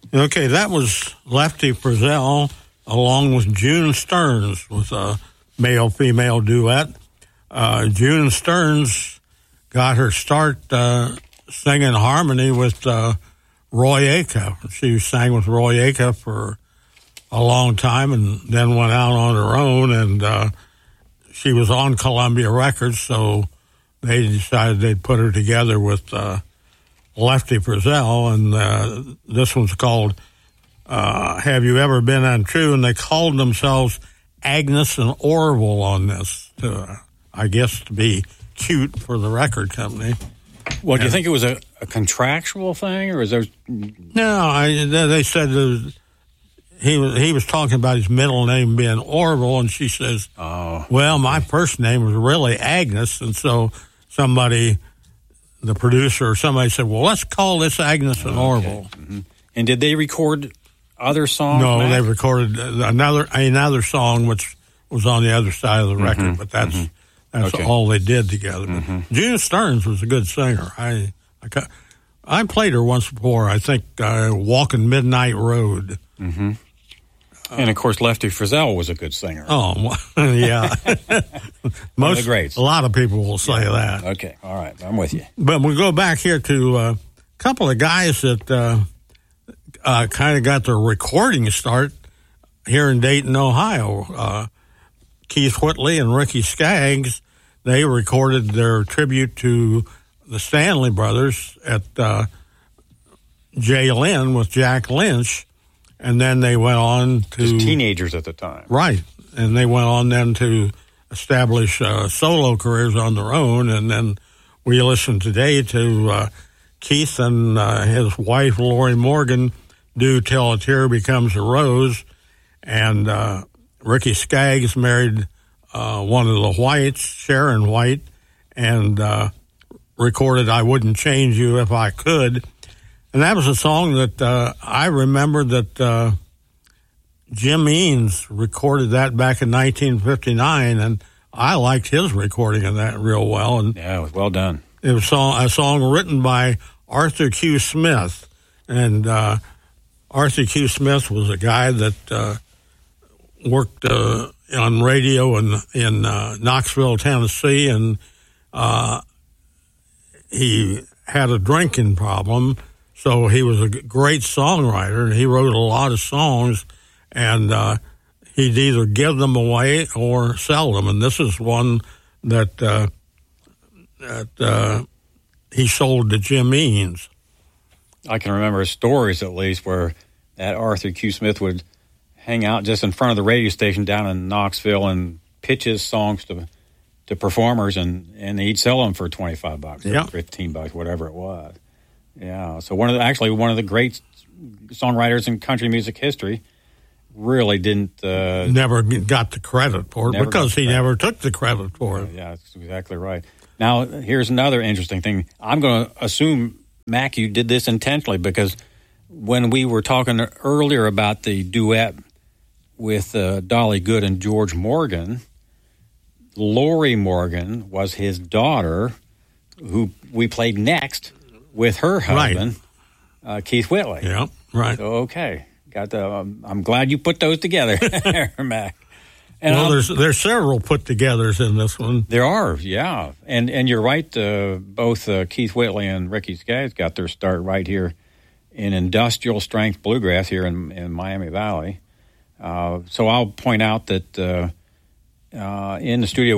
Okay, that was Lefty Frizzell along with June Stearns with a male-female duet. June Stearns got her start singing harmony with Roy Acuff. She sang with Roy Acuff for a long time and then went out on her own, and she was on Columbia Records, so they decided they'd put her together with Lefty Frizzell, and this one's called Have You Ever Been Untrue? And they called themselves Agnes and Orville on this, I guess to be cute for the record company. Well, do you think it was a contractual thing, or is there? No, they said he was talking about his middle name being Orville, and she says, "Oh, well, my first name was really Agnes," and so somebody, the producer or somebody said, well, let's call this Agnes and Orville. Mm-hmm. And did they record other songs? No, they recorded another song which was on the other side of the record, but that's all they did together. June Stearns was a good singer. I played her once before, I think, Walking Midnight Road. Mm-hmm. And, of course, Lefty Frizzell was a good singer. Oh, yeah. One of the greats. A lot of people will say that. Okay, all right, I'm with you. But we'll go back here to a couple of guys that kind of got their recording start here in Dayton, Ohio. Keith Whitley and Ricky Skaggs, they recorded their tribute to the Stanley Brothers at Jay Lynn with Jack Lynch. And then they went on to... Just teenagers at the time. Right. And they went on then to establish solo careers on their own. And then we listen today to Keith and his wife, Lori Morgan, do Till a Tear Becomes a Rose. And Ricky Skaggs married one of the Whites, Sharon White, and recorded I Wouldn't Change You If I Could. And that was a song that I remember that Jim Eanes recorded that back in 1959, and I liked his recording of that real well. And yeah, it was well done. It was a song written by Arthur Q. Smith, and Arthur Q. Smith was a guy that worked on radio in Knoxville, Tennessee, and he had a drinking problem. So he was a great songwriter, and he wrote a lot of songs, and he'd either give them away or sell them. And this is one that he sold to Jim Eanes. I can remember stories, at least, where that Arthur Q. Smith would hang out just in front of the radio station down in Knoxville and pitch his songs to performers, and he'd sell them for $25 or $15, whatever it was. Yeah, so one of the great songwriters in country music history really didn't... never got the credit for it because he never took the credit for it. Yeah, that's exactly right. Now, here's another interesting thing. I'm going to assume, Mac, you did this intentionally, because when we were talking earlier about the duet with Dolly Good and George Morgan, Lori Morgan was his daughter, who we played next with her husband, Keith Whitley. Yeah, right. So, okay. I'm glad you put those together, Mac. And well, there's several put-togethers in this one. There are, yeah. And you're right, both Keith Whitley and Ricky Skaggs got their start right here in industrial strength bluegrass here in Miami Valley. So I'll point out that in the studio